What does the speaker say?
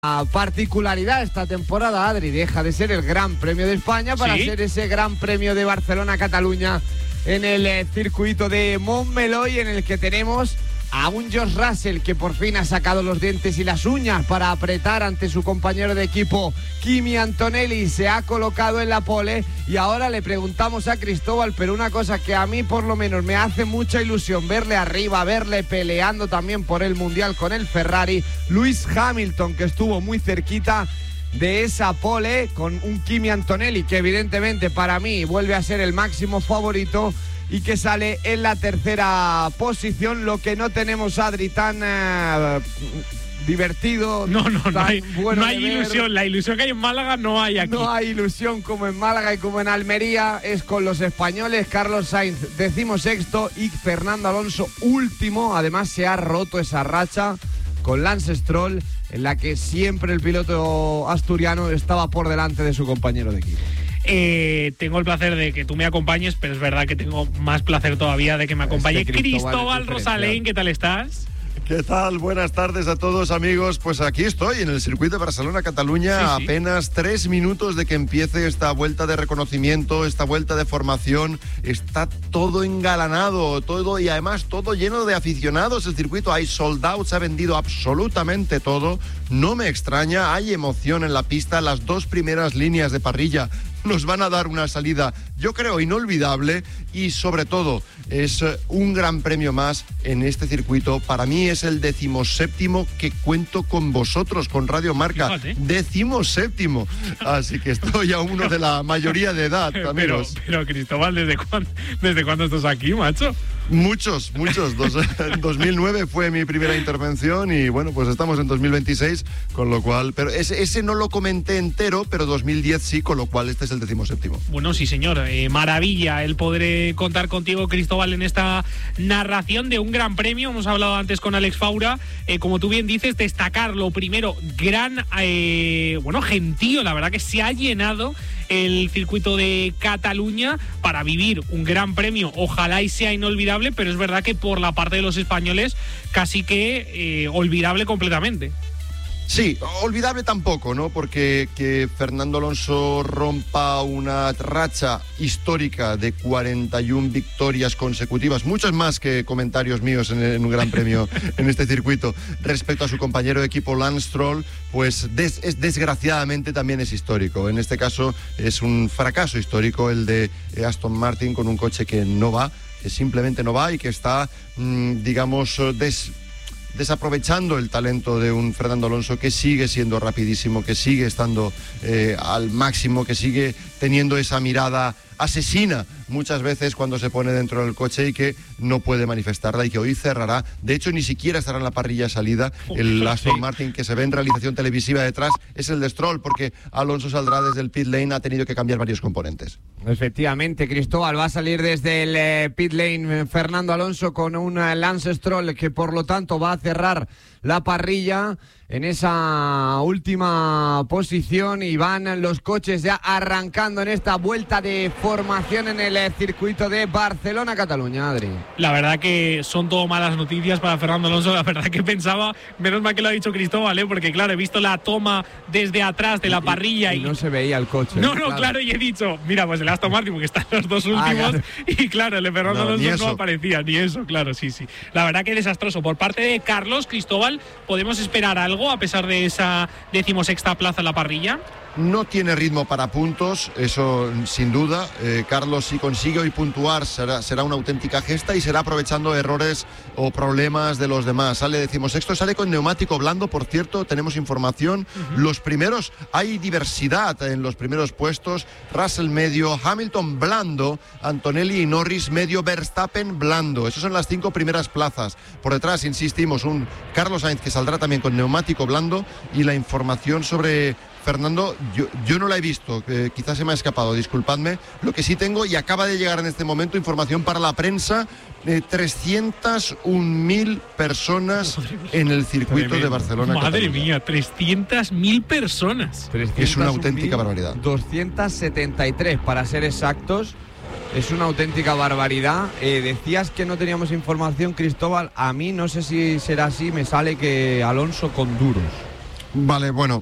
particularidad esta temporada, Adri, deja de ser el Gran Premio de España para ser ese Gran Premio de Barcelona-Cataluña en el circuito de Montmeló, y en el que tenemos a un George Russell que por fin ha sacado los dientes y las uñas para apretar ante su compañero de equipo Kimi Antonelli. Se ha colocado en la pole y ahora le preguntamos a Cristóbal, pero una cosa que a mí por lo menos me hace mucha ilusión verle arriba, verle peleando también por el Mundial con el Ferrari, Lewis Hamilton, que estuvo muy cerquita de esa pole con un Kimi Antonelli que evidentemente para mí vuelve a ser el máximo favorito y que sale en la tercera posición. Lo que no tenemos, Adri, tan divertido. No hay ilusión. La ilusión que hay en Málaga no hay aquí. No hay ilusión como en Málaga y como en Almería. Es con los españoles. Carlos Sainz 16º y Fernando Alonso último. Además se ha roto esa racha con Lance Stroll, en la que siempre el piloto asturiano estaba por delante de su compañero de equipo. Tengo el placer de que tú me acompañes, pero es verdad que tengo más placer todavía de que me acompañe Cristóbal Rosalén. ¿Qué tal estás? ¿Qué tal? Buenas tardes a todos, amigos. Pues aquí estoy en el circuito de Barcelona-Cataluña, sí. Apenas 3 minutos de que empiece esta vuelta de reconocimiento, esta vuelta de formación. Está todo engalanado, todo, y además todo lleno de aficionados. El circuito hay sold out, se ha vendido absolutamente todo. No me extraña, hay emoción en la pista. Las 2 primeras líneas de parrilla nos van a dar una salida, yo creo, inolvidable, y sobre todo es un gran premio más en este circuito. Para mí es el 17º que cuento con vosotros, con Radio Marca. Fíjate. 17º. Así que estoy a uno de la mayoría de edad, amigos. Pero Cristóbal, ¿desde cuándo estás aquí, macho? Muchos. 2009 fue mi primera intervención y bueno, pues estamos en 2026, con lo cual, pero ese no lo comenté entero, pero 2010 sí, con lo cual este es el 17º. Bueno, sí, señor. Maravilla el poder contar contigo, Cristóbal, en esta narración de un gran premio. Hemos hablado antes con Alex Faura. Como tú bien dices, destacar lo primero, gran gentío. La verdad que se ha llenado el circuito de Cataluña para vivir un gran premio. Ojalá y sea inolvidable, pero es verdad que por la parte de los españoles casi que olvidable completamente. Sí, olvidable tampoco, ¿no? Porque que Fernando Alonso rompa una racha histórica de 41 victorias consecutivas, muchas más que comentarios míos en un gran premio en este circuito, respecto a su compañero de equipo Lance Stroll, pues desgraciadamente también es histórico. En este caso es un fracaso histórico el de Aston Martin, con un coche que no va, que simplemente no va, y que está, desaprovechando el talento de un Fernando Alonso que sigue siendo rapidísimo, que sigue estando al máximo, que sigue teniendo esa mirada asesina muchas veces cuando se pone dentro del coche y que no puede manifestarla, y que hoy cerrará. De hecho, ni siquiera estará en la parrilla de salida. El Aston Martin que se ve en realización televisiva detrás es el de Stroll, porque Alonso saldrá desde el pit lane, ha tenido que cambiar varios componentes. Efectivamente, Cristóbal, va a salir desde el pit lane Fernando Alonso con un Lance Stroll que por lo tanto va a cerrar la parrilla en esa última posición, y van los coches ya arrancando en esta vuelta de formación en el circuito de Barcelona-Cataluña, Adri. La verdad que son todo malas noticias para Fernando Alonso. La verdad que pensaba, menos mal que lo ha dicho Cristóbal, porque claro, he visto la toma desde atrás de la parrilla y no se veía el coche. Claro, y he dicho, mira, pues el Aston Martin, porque están los 2 últimos, claro. Y claro, el de Fernando Alonso no aparecía, ni eso, claro, sí. La verdad que desastroso. Por parte de Carlos, Cristóbal, ¿podemos esperar algo a pesar de esa 16ª plaza en la parrilla? No tiene ritmo para puntos, eso sin duda. Carlos, si consigue hoy puntuar, será una auténtica gesta, y será aprovechando errores o problemas de los demás. Sale 16º, sale con neumático blando, por cierto, tenemos información. Los primeros, hay diversidad en los primeros puestos. Russell medio, Hamilton blando, Antonelli y Norris medio, Verstappen blando. Esas son las 5 primeras plazas. Por detrás, insistimos, un Carlos Sainz que saldrá también con neumático blando, y la información sobre Fernando, yo no la he visto, quizás se me ha escapado, disculpadme. Lo que sí tengo, y acaba de llegar en este momento, información para la prensa, 301.000 personas en el circuito de Barcelona. Madre mía, 300.000 personas. Es una auténtica barbaridad. 273 para ser exactos. Es una auténtica barbaridad. Decías que no teníamos información, Cristóbal. A mí, no sé si será así, me sale que Alonso con duros. Vale, bueno,